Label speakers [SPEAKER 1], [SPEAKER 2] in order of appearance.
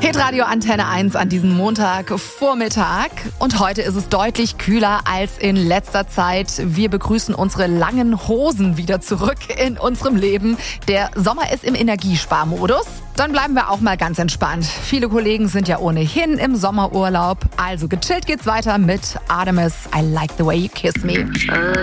[SPEAKER 1] Hitradio Antenne 1 an diesem Montagvormittag. Und heute ist es deutlich kühler als in letzter Zeit. Wir begrüßen unsere langen Hosen wieder zurück in unserem Leben. Der Sommer ist im Energiesparmodus. Dann bleiben wir auch mal ganz entspannt. Viele Kollegen sind ja ohnehin im Sommerurlaub. Also gechillt geht's weiter mit Artemis, I Like the Way You Kiss Me.